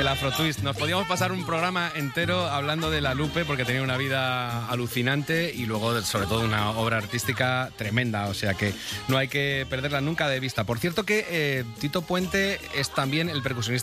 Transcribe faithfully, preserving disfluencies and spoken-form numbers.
El Afrotwist. Nos podíamos pasar un programa entero hablando de la Lupe porque tenía una vida alucinante y luego, sobre todo, una obra artística tremenda. O sea que no hay que perderla nunca de vista. Por cierto que eh, Tito Puente es también el percusionista